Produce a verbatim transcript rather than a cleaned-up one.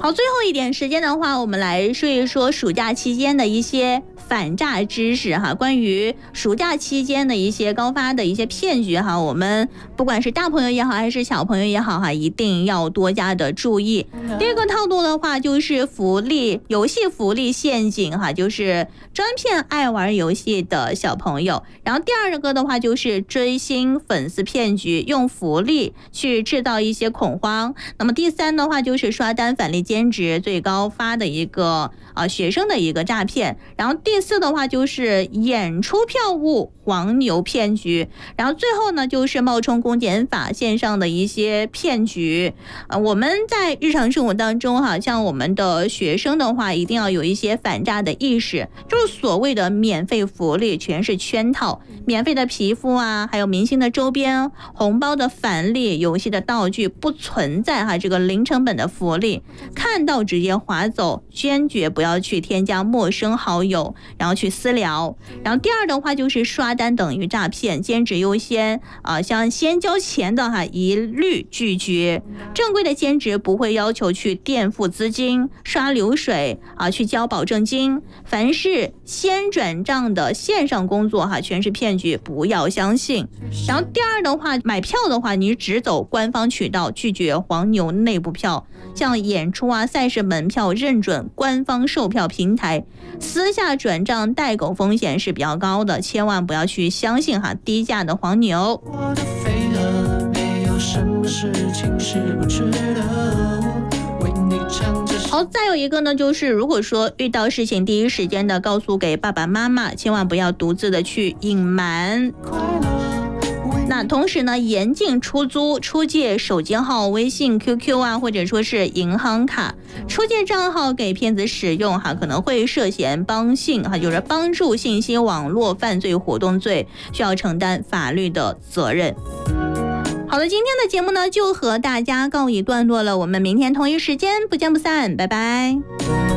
好，最后一点时间的话，我们来说一说暑假期间的一些反诈知识哈。关于暑假期间的一些高发的一些骗局哈，我们不管是大朋友也好，还是小朋友也好哈，一定要多加的注意。第二个套路的话，就是福利游戏福利陷阱哈，就是专骗爱玩游戏的小朋友。然后第二个的话，就是追星粉丝骗局，用福利去制造一些恐慌。那么第三的话，就是刷单返利兼职最高发的一个啊学生的一个诈骗。然后第四的话，就是演出票务黄牛骗局。然后最后呢，就是冒充公检法线上的一些骗局。呃，我们在日常生活当中哈，像我们的学生的话，一定要有一些反诈的意识，就是所谓的免费福利全是圈套，免费的皮肤啊，还有明星的周边、红包的返利、游戏的道具不存在哈这个零成本的福利，看到直接划走，坚决不要去添加陌生好友，然后去私聊。然后第二的话就是刷单等于诈骗，兼职优先啊、呃，像先交钱的哈一律拒绝。正规的兼职不会要求去垫付资金、刷流水啊，去交保证金。凡是先转账的线上工作哈，全是骗局，不要相信。然后第二的话，买票的话，你只走官方渠道，拒绝黄牛内部票。像演出啊、赛事门票认准官方售票平台，私下转账代购风险是比较高的，千万不要去相信哈低价的黄牛。我的飞蛾没有什么事情是不值得我为你唱这首。好，再有一个呢，就是如果说遇到事情第一时间的告诉给爸爸妈妈，千万不要独自的去隐瞒。那同时呢，严禁出租、出借手机号、微信、Q Q 啊，或者说是银行卡，出借账号给骗子使用哈，可能会涉嫌帮信哈，就是帮助信息网络犯罪活动罪，需要承担法律的责任。好了，今天的节目呢就和大家告一段落了，我们明天同一时间不见不散，拜拜。